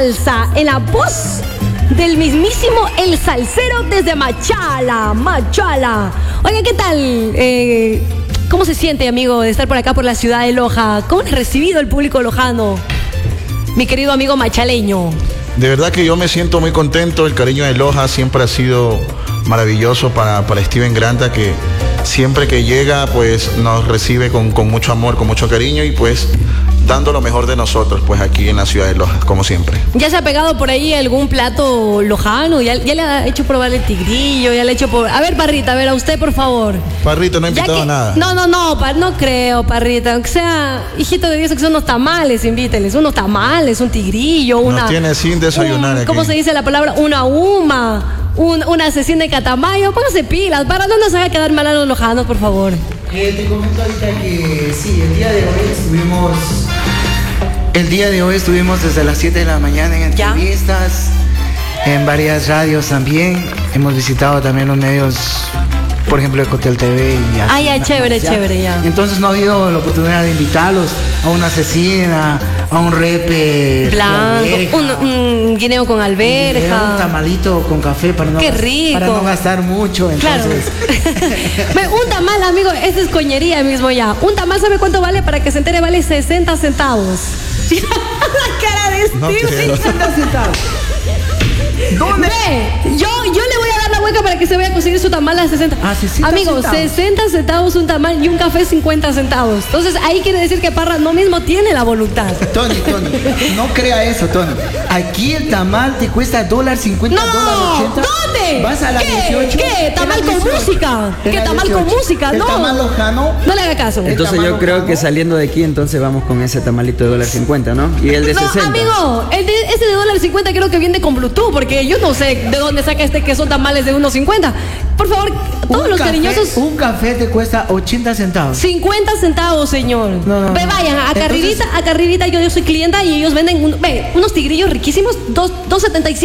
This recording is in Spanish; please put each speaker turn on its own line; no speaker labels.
salsa en la voz del mismísimo El Salsero desde Machala. Oiga, ¿qué tal? ¿Cómo se siente, amigo, de estar por acá por la ciudad de Loja? ¿Cómo ha recibido el público lojano, mi querido amigo machaleño?
De verdad que yo me siento muy contento. El cariño de Loja siempre ha sido maravilloso para Steven Granda, que siempre que llega pues nos recibe con mucho amor, con mucho cariño y pues dando lo mejor de nosotros pues aquí en la ciudad de Loja, como siempre.
¿Ya se ha pegado por ahí algún plato lojano? ¿Ya le ha hecho probar el tigrillo? ¿Ya le ha hecho por... A ver, Parrita, a ver, a usted, por favor.
Parrita, no ha invitado nada.
No creo, Parrita. Aunque sea, hijito de Dios, que son unos tamales, invíteles. Unos tamales, un tigrillo, una...
Nos tiene sin desayunar aquí.
¿Cómo se dice la palabra? Una una cecina de catamayo. Póngase pilas, para no nos haga quedar mal a los lojanos, por favor.
Te comento ahorita que sí, el día de hoy estuvimos desde las 7 de la mañana en entrevistas, en varias radios también. Hemos visitado también los medios, por ejemplo, Ecotel TV y así.
Ya, chévere, ya.
Entonces no ha habido la oportunidad de invitarlos a una cecina, a un repe
blanco, un guineo con alberja,
un tamalito con café para no gastar mucho. Entonces.
Claro. Un tamal, amigo, esa es coñería mismo ya. Un tamal, ¿sabe cuánto vale? Para que se entere, vale 60 centavos. La cara de Steve.
60 centavos.
¿Dónde? Yo le voy a dar la hueca para que se vaya a conseguir su tamal a 60. Amigo, centavos. 60 centavos un tamal y un café 50 centavos. Entonces ahí quiere decir que Parra no mismo tiene la voluntad.
Tony, no crea eso, Tony. Aquí el tamal te cuesta $1.50, $1.80.
¿Dónde?
Vas a la 18.
¿Qué? ¿Tamal con música? ¿Qué tamal con música? No.
El tamal lojano.
No le haga caso.
Entonces yo creo que saliendo de aquí, entonces vamos con ese tamalito de $1.50, ¿no? Y el de 60.
Amigo, ese de $1.50 creo que viene con Bluetooth, porque yo no sé de dónde saca que son tamales de $1.50. Por favor, todos los cariñosos.
Un café te cuesta 80 centavos.
50 centavos, señor. Vayan, acá arribita, yo soy clienta y ellos venden unos tigrillos riquísimos, $2.75.